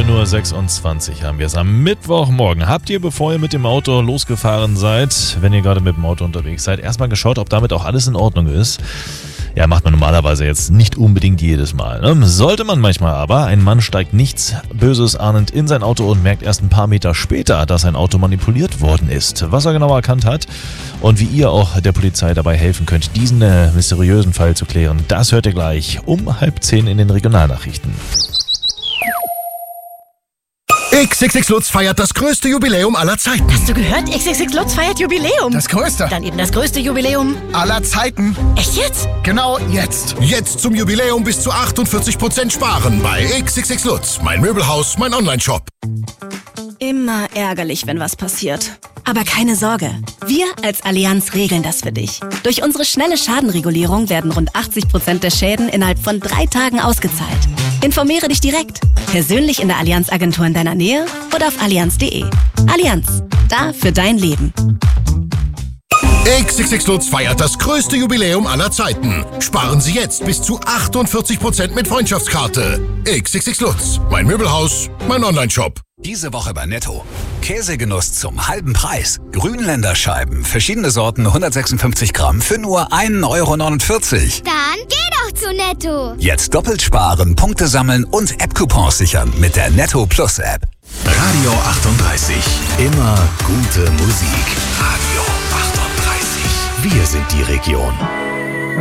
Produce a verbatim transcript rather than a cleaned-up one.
zehn Uhr sechsundzwanzig haben wir es am Mittwochmorgen. Habt ihr, bevor ihr mit dem Auto losgefahren seid, wenn ihr gerade mit dem Auto unterwegs seid, erstmal geschaut, ob damit auch alles in Ordnung ist? Ja, macht man normalerweise jetzt nicht unbedingt jedes Mal, ne? Sollte man manchmal aber. Ein Mann steigt nichts Böses ahnend in sein Auto und merkt erst ein paar Meter später, dass sein Auto manipuliert worden ist. Was er genau erkannt hat und wie ihr auch der Polizei dabei helfen könnt, diesen äh, mysteriösen Fall zu klären, das hört ihr gleich um halb zehn in den Regionalnachrichten. X X X Lutz feiert das größte Jubiläum aller Zeiten. Hast du gehört? X X X Lutz feiert Jubiläum. Das größte. Dann eben das größte Jubiläum aller Zeiten. Echt jetzt? Genau jetzt. Jetzt zum Jubiläum bis zu achtundvierzig Prozent sparen bei X X X Lutz. Mein Möbelhaus, mein Online-Shop. Immer ärgerlich, wenn was passiert. Aber keine Sorge, wir als Allianz regeln das für dich. Durch unsere schnelle Schadenregulierung werden rund achtzig Prozent der Schäden innerhalb von drei Tagen ausgezahlt. Informiere dich direkt, persönlich in der Allianz-Agentur in deiner Nähe oder auf allianz punkt de. Allianz, da für dein Leben. X X X Lutz feiert das größte Jubiläum aller Zeiten. Sparen Sie jetzt bis zu achtundvierzig Prozent mit Freundschaftskarte. X X X Lutz, mein Möbelhaus, mein Online-Shop. Diese Woche bei Netto. Käsegenuss zum halben Preis. Grünländerscheiben, verschiedene Sorten, hundertsechsundfünfzig Gramm für nur ein Euro neunundvierzig. Dann geh doch zu Netto. Jetzt doppelt sparen, Punkte sammeln und App-Coupons sichern mit der Netto Plus App. Radio achtunddreißig. Immer gute Musik. Radio achtunddreißig. Wir sind die Region.